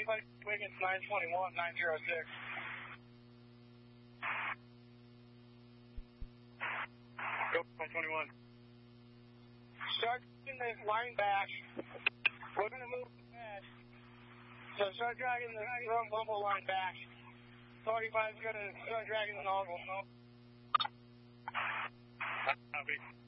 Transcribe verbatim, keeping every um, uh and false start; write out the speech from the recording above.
anybody Wiggins nine twenty-one, nine oh six. Go nine twenty-one. Start getting this line back. We're going to move fast. So start dragging the wrong bumble line back. forty-five is going to start dragging the nozzle. Copy.